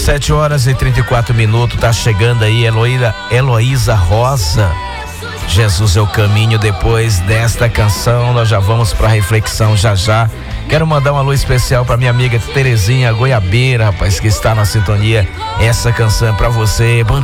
7h34, tá chegando aí Heloísa Rosa. Jesus é o caminho. Depois desta canção, nós já vamos pra reflexão já. Quero mandar um alô especial pra minha amiga Terezinha Goiabeira, rapaz, que está na sintonia. Essa canção é pra você. Bom